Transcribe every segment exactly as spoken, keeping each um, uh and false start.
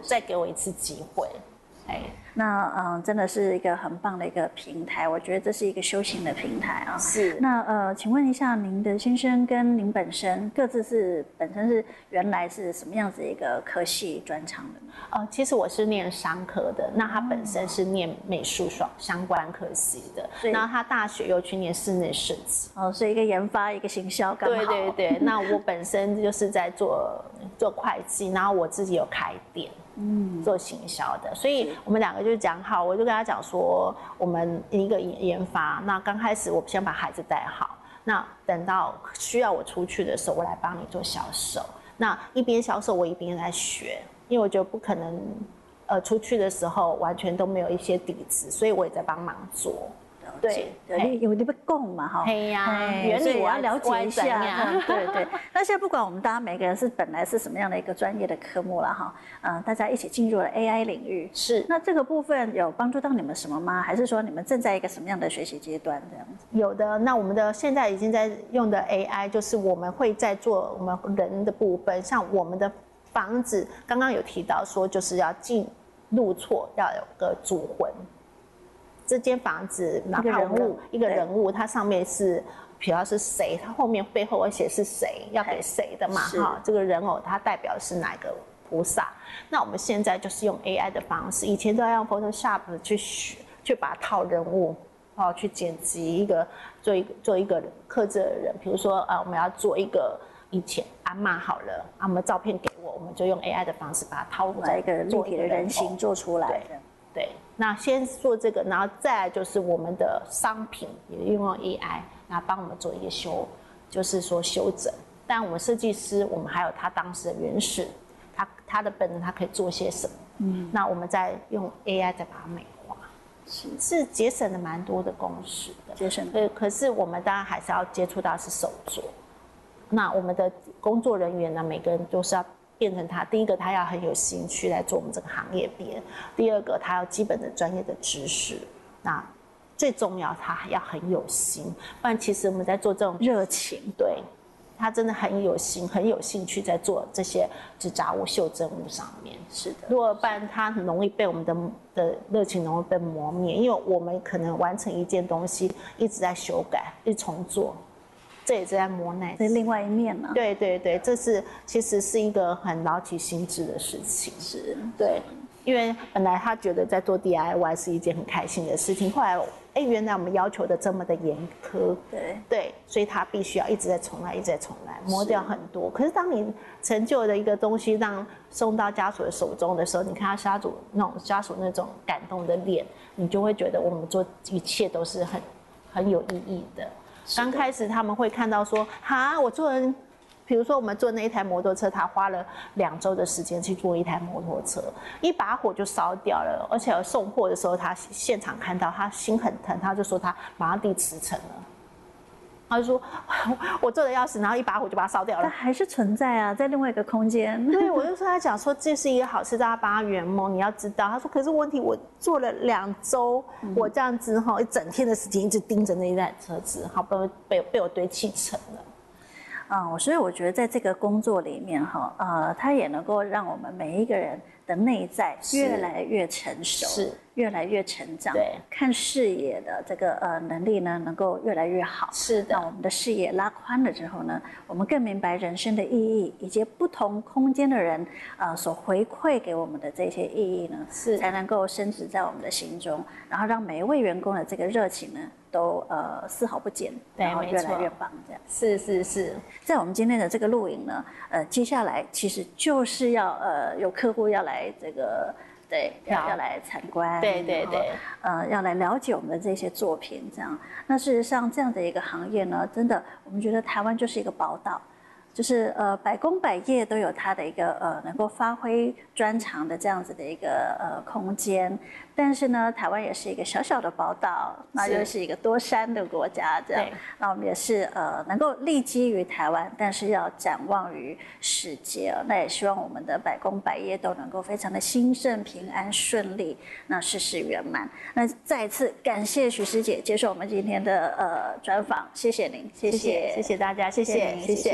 再给我一次机会。哎， 那嗯，真的是一个很棒的一个平台，我觉得这是一个修行的平台啊。 是。 那呃，请问一下，您的先生跟您本身各自是本身是原来是什么样子一个科系专长的呢？ 呃，其实我是念商科的，那他本身是念美术相相关科系的，然后他大学又去念室内设计。 哦，所以一个研发，一个行销，刚好。 对对对，那我本身就是在做做会计，然后我自己有开店。嗯，做行销的，所以我们两个就讲好，我就跟他讲说，我们一个研发，那刚开始我先把孩子带好，那等到需要我出去的时候，我来帮你做销售。那一边销售，我一边在学，因为我觉得不可能，呃，出去的时候完全都没有一些底子，所以我也在帮忙做。对， 对，有你不供嘛哈， 对呀，原理我要了解一下，对对。那现在不管我们大家每个人是本来是什么样的一个专业的科目了哈，嗯，大家一起进入了 A I 领域， 是。 那这个部分有帮助到你们什么吗？还是说你们正在一个什么样的学习阶段这样子？ 有的，那我们的现在已经在用的 A I， 就是我们会在做我们人的部分，像我们的房子，刚刚有提到说就是要进入错，要有个主魂。这间房子，哪怕人物一个人物，它上面是，比如是谁，它后面背后会写是谁，要给谁的嘛？哈，这个人偶它代表的是哪个菩萨？那我们现在就是用 A I 的方式，以前都要用 Photoshop 去学，去把它套人物，哦，去剪辑一个做一个做一个刻字的人，比如说呃，我们要做一个以前阿嬷好了，啊，我们照片给我，我们就用 A I 的方式把它套入在一个立体的人形做出来的。 对，那先做这个，然后再来就是我们的商品也用用 A I， 然后帮我们做一个修，就是说修整。但我们设计师，我们还有他当时的原始，他他的本人他可以做些什么？嗯，那我们再用 A I 再把它美化，是是节省了蛮多的工时的， 节省。 对，可是我们当然还是要接触到是手作。那我们的工作人员呢，每个人都是要。变成他，第一个他要很有兴趣来做我们这个行业边，第二个他要基本的专业的知识，那最重要他还要很有心，不然其实我们在做这种热情， 对他真的很有心，很有兴趣在做这些纸扎物、袖珍物上面。 是的， 如果不然他很容易被我们的的热情容易被磨灭，因为我们可能完成一件东西一直在修改，一直重做。这也是在磨难， 这是另外一面呢。 对对对，这是其实是一个很劳其心智的事情。 是， 对，因为本来他觉得在做 D I Y 是一件很开心的事情，后来哎，原来我们要求的这么的严苛， 对对，所以他必须要一直在重来，一直在重来，磨掉很多。可是当你成就的一个东西让送到家属的手中的时候，你看到家属那种家属那种感动的脸，你就会觉得我们做一切都是很很有意义的。刚开始他们会看到说，哈，我做人，比如说我们做那一台摩托车，他花了两周的时间去做一台摩托车，一把火就烧掉了，而且送货的时候，他现场看到，他心很疼，他就说他马上递辞呈了。他就说，我做的要死，然后一把火就把它烧掉了。 它还是存在啊，在另外一个空间。 对，我就说他讲说这是一个好事，大家帮他圆梦。你要知道，他说可是问题我做了两周，嗯、我这样子哈，一整天的时间一直盯着那一台车子，好不容易被被我堆砌成了。 嗯，所以我觉得在这个工作里面哈，呃，它也能够让我们每一个人的内在越来越成熟， 是越来越成长， 对， 看视野的这个呃能力呢，能够越来越好。 是的， 那我们的视野拉宽了之后呢，我们更明白人生的意义，以及不同空间的人呃所回馈给我们的这些意义呢， 是才能够深植在我们的心中，然后让每一位员工的这个热情呢，都呃丝毫不减，然后越来越棒，这样。 是是是， 在我们今天的这个录影呢，呃，接下来其实就是要呃有客户要来这个。对，要要来参观， 对对对， 呃，要来了解我们的这些作品，这样。那事实上，这样的一个行业呢，真的，我们觉得台湾就是一个宝岛，就是呃百工百业都有它的一个呃能够发挥专长的这样子的一个呃空间。但是呢，台湾也是一个小小的宝岛，那又是一个多山的国家，这样。那我们也是呃能够立基于台湾，但是要展望于世界。那也希望我们的百工百业都能够非常的兴盛、平安、顺利，那事事圆满。那再一次感谢许师姐接受我们今天的呃专访，谢谢您，谢谢， 谢谢大家，谢谢，谢谢，谢谢。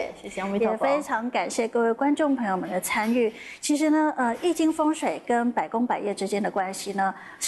也非常感谢各位观众朋友们的参与。其实呢，呃，易经风水跟百工百业之间的关系呢。